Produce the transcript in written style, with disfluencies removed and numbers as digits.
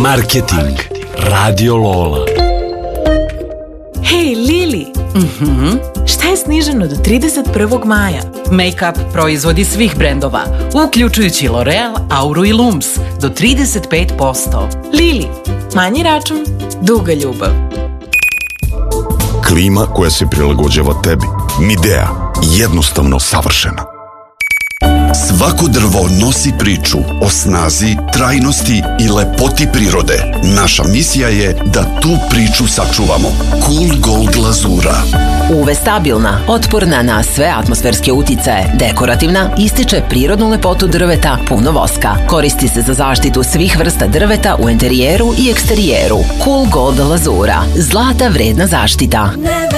Marketing Radio Lola. Hej, Lili! Šta je sniženo do 31. maja? Make-up proizvodi svih brendova, uključujući L'Oreal, Auru i Lums, do 35%. Lili, manji račun, duga ljubav. Klima koja se prilagođava tebi. Midea, jednostavno savršena. Svako drvo nosi priču o snazi, trajnosti i lepoti prirode. Naša misija je da tu priču sačuvamo. Cool Gold glazura. UV stabilna, otporna na sve atmosferske uticaje, dekorativna, ističe prirodnu lepotu drveta, puno voska. Koristi se za zaštitu svih vrsta drveta u enterijeru i eksterijeru. Cool Gold glazura. Zlata vredna zaštita.